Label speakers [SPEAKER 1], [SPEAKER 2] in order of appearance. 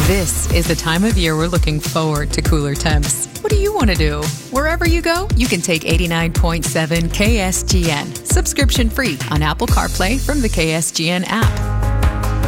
[SPEAKER 1] This is the time of year we're looking forward to cooler temps. What do you want to do? Wherever you go, you can take 89.7 KSGN, subscription free on Apple CarPlay from the KSGN app.